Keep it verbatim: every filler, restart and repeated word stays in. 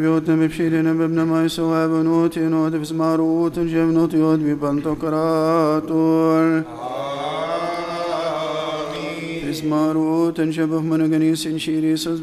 بيوتنا ببشيرنا بابن ما يسوى بنوت نوت بسماروت جبنوت يود ببنتقراتور بسماروت شبه من قنيس شيريس